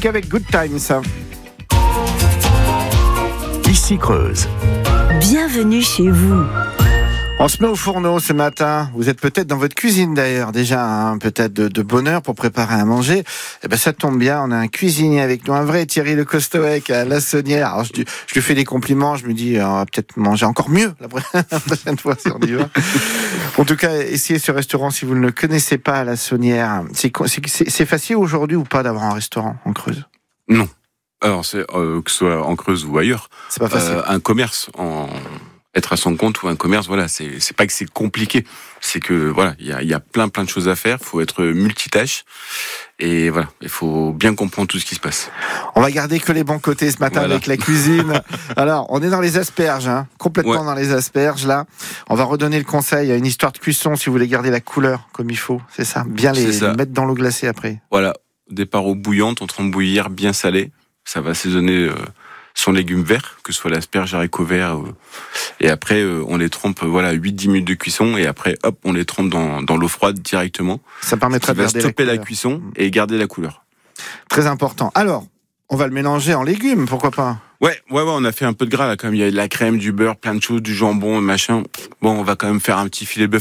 classique avec Good Times. Ici Creuse. Bienvenue chez vous. On se met au fourneau ce matin. Vous êtes peut-être dans votre cuisine d'ailleurs déjà, peut-être de bonne heure pour préparer à manger. Eh ben ça tombe bien, on a un cuisinier avec nous, un vrai Thierry Le Costoec à La Saunière. Alors je lui fais des compliments, je me dis on va peut-être manger encore mieux la prochaine fois si on y va. En tout cas, essayez ce restaurant si vous ne le connaissez pas à La Saunière. C'est facile aujourd'hui ou pas d'avoir un restaurant en Creuse ? Non. Alors c'est que ce soit en Creuse ou ailleurs. C'est pas facile. Un commerce être à son compte ou un commerce, voilà, c'est pas que c'est compliqué, c'est que voilà, il y a plein de choses à faire, faut être multitâche et voilà, il faut bien comprendre tout ce qui se passe. On va garder que les bons côtés ce matin avec la cuisine. Alors, on est dans les asperges, complètement dans les asperges là. On va redonner le conseil à une histoire de cuisson si vous voulez garder la couleur comme il faut, c'est ça. Bien les mettre dans l'eau glacée après. Voilà, départ eau bouillante, on trempe bouillir bien salé, ça va assaisonner son légume vert, que ce soit l'asperge, haricot vert, et après on les trempe 8-10 minutes de cuisson et après hop on les trempe dans l'eau froide directement. Ça permettra de garder stopper la cuisson et garder la couleur. Très important. Alors, on va le mélanger en légumes, pourquoi pas ? Ouais, on a fait un peu de gras là, comme il y a de la crème, du beurre, plein de choses, du jambon, machin. Bon, on va quand même faire un petit filet de bœuf